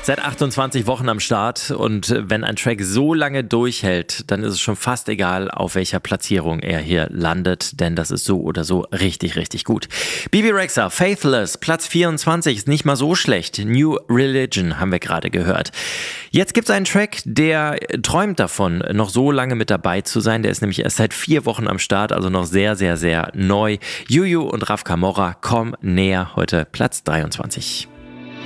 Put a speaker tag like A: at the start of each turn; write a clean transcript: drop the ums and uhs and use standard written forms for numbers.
A: Seit 28 Wochen am Start und wenn ein Track so lange durchhält, dann ist es schon fast egal, auf welcher Platzierung er hier landet, denn das ist so oder so richtig, richtig gut. Bebe Rexha, Faithless, Platz 24 ist nicht mal so schlecht. New Religion haben wir gerade gehört. Jetzt gibt es einen Track, der träumt davon, noch so lange mit dabei zu sein. Der ist nämlich erst seit 4 Wochen am Start, also noch sehr, sehr, sehr neu. Juju und Raf Camora, komm näher, heute Platz 23.